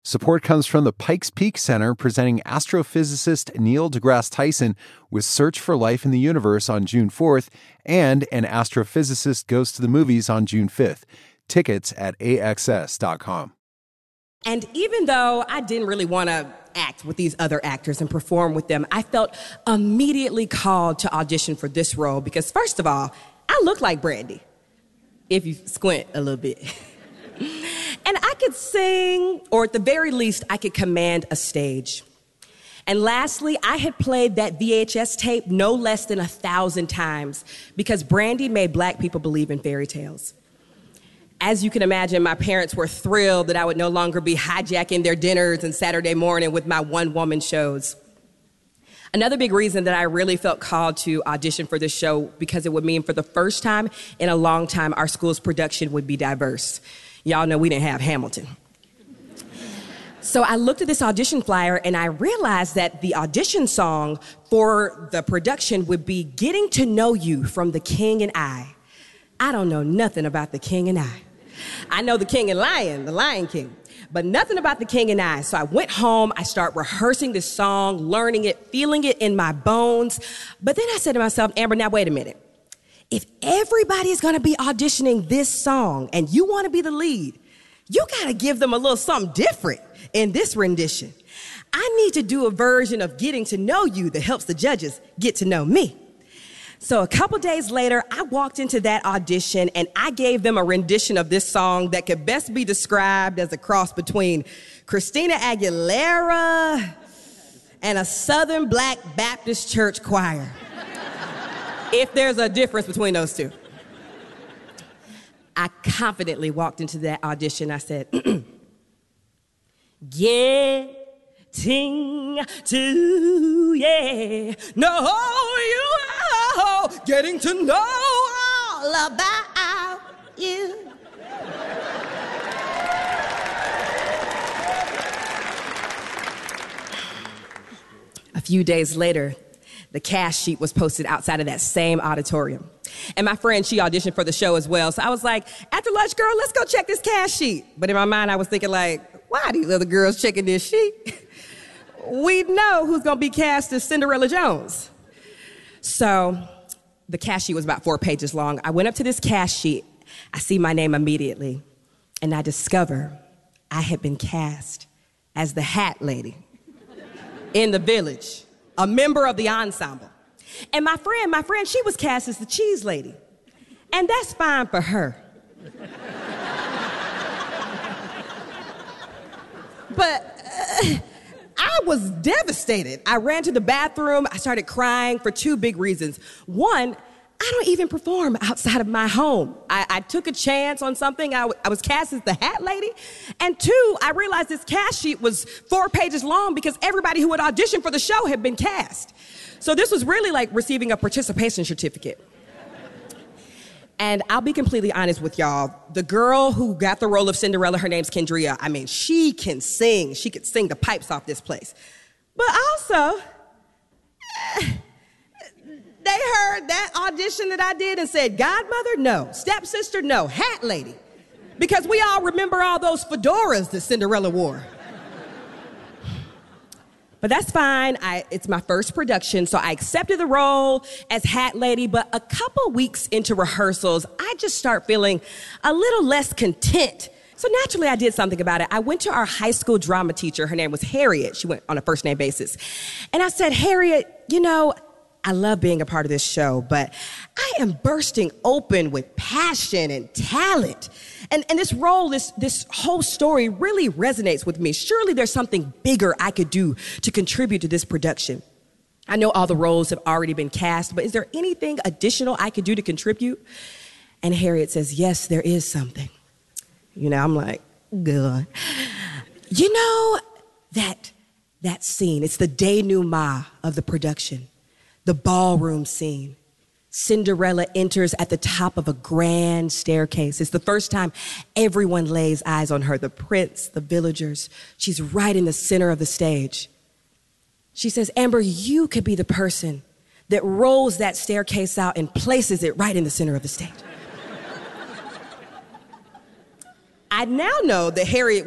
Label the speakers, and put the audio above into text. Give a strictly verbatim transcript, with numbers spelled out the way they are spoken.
Speaker 1: Support comes from the Pikes Peak Center, presenting astrophysicist Neil deGrasse Tyson with Search for Life in the Universe on June fourth, and An Astrophysicist Goes to the Movies on June fifth. Tickets at A X S dot com.
Speaker 2: And even though I didn't really want to act with these other actors and perform with them, I felt immediately called to audition for this role because, first of all, I look like Brandy, if you squint a little bit. And I could sing, or at the very least, I could command a stage. And lastly, I had played that V H S tape no less than a thousand times because Brandy made black people believe in fairy tales. As you can imagine, my parents were thrilled that I would no longer be hijacking their dinners and Saturday morning with my one-woman shows. Another big reason that I really felt called to audition for this show because it would mean for the first time in a long time our school's production would be diverse. Y'all know we didn't have Hamilton. So I looked at this audition flyer and I realized that the audition song for the production would be Getting to Know You from The King and I. I don't know nothing about The King and I. I know The King and Lion, The Lion King, but nothing about The King and I. So I went home, I started rehearsing this song, learning it, feeling it in my bones. But then I said to myself, Amber, now wait a minute. If everybody is gonna be auditioning this song and you wanna be the lead, you gotta give them a little something different in this rendition. I need to do a version of Getting to Know You that helps the judges get to know me. So a couple days later, I walked into that audition and I gave them a rendition of this song that could best be described as a cross between Christina Aguilera and a Southern Black Baptist church choir. If there's a difference between those two. I confidently walked into that audition. I said, getting to, yeah, know you, getting to know all about you. A few days later, the cast sheet was posted outside of that same auditorium. And my friend, she auditioned for the show as well. So I was like, after lunch, girl, let's go check this cast sheet. But in my mind, I was thinking like, why are these other girls checking this sheet? We know who's gonna be cast as Cinderella Jones. So the cast sheet was about four pages long. I went up to this cast sheet. I see my name immediately. And I discover I had been cast as the Hat Lady in The Village, a member of the ensemble. And my friend, my friend, she was cast as the Cheese Lady. And that's fine for her. But uh, I was devastated. I ran to the bathroom. I started crying for two big reasons. One, I don't even perform outside of my home. I, I took a chance on something. I, I was cast as the Hat Lady. And two, I realized this cast sheet was four pages long because everybody who had auditioned for the show had been cast. So this was really like receiving a participation certificate. And I'll be completely honest with y'all. The girl who got the role of Cinderella, her name's Kendria. I mean, she can sing. She could sing the pipes off this place. But also, eh, they heard that audition that I did and said, Godmother, no. Stepsister, no. Hat Lady. Because we all remember all those fedoras that Cinderella wore. But that's fine. I, it's my first production, so I accepted the role as Hat Lady. But a couple weeks into rehearsals, I just start feeling a little less content. So naturally, I did something about it. I went to our high school drama teacher. Her name was Harriet. She went on a first name basis. And I said, Harriet, you know, I love being a part of this show, but I am bursting open with passion and talent. And, and this role, this, this whole story really resonates with me. Surely there's something bigger I could do to contribute to this production. I know all the roles have already been cast, but is there anything additional I could do to contribute? And Harriet says, yes, there is something. You know, I'm like, good. You know, that, that scene, it's the denouement of the production. The ballroom scene. Cinderella enters at the top of a grand staircase. It's the first time everyone lays eyes on her. The prince, the villagers. She's right in the center of the stage. She says, Amber, you could be the person that rolls that staircase out and places it right in the center of the stage. I now know that Harriet